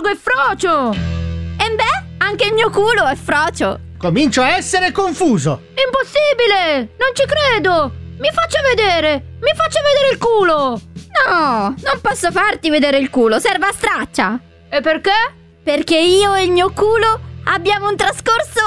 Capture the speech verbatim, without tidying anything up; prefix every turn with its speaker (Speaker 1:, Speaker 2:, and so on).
Speaker 1: che è frocio!
Speaker 2: E beh, anche il mio culo è frocio.
Speaker 3: Comincio a essere confuso.
Speaker 1: Impossibile! Non ci credo! Mi faccia vedere! Mi faccia vedere il culo!
Speaker 2: No, non posso farti vedere il culo, serve a straccia.
Speaker 1: E perché?
Speaker 2: Perché io e il mio culo abbiamo un trascorso